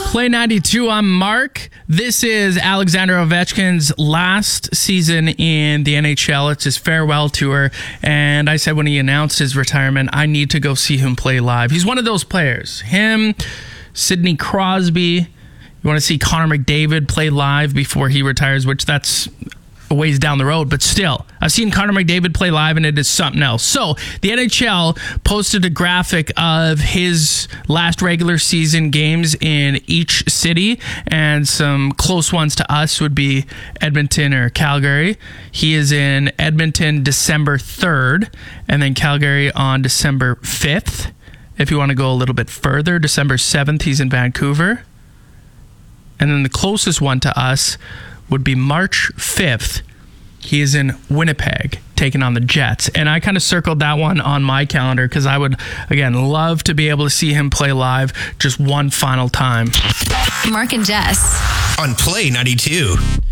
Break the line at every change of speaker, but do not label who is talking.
Play 92, I'm Mark. This is Alexander Ovechkin's last season in the NHL. It's his farewell tour. And I said when he announced his retirement, I need to go see him play live. He's one of those players. Him, Sidney Crosby. You want to see Connor McDavid play live before he retires, which that's a ways down the road, but still, I've seen Connor McDavid play live and it is something else. So the NHL posted a graphic of his last regular season games in each city, and some close ones to us would be Edmonton or Calgary. He is in Edmonton December 3rd, and then Calgary on December 5th. If you want to go a little bit further, December 7th, he's in Vancouver. And then the closest one to us would be March 5th. He is in Winnipeg, taking on the Jets. And I kind of circled that one on my calendar because I would, again, love to be able to see him play live just one final time.
Mark and Jess
on Play 92.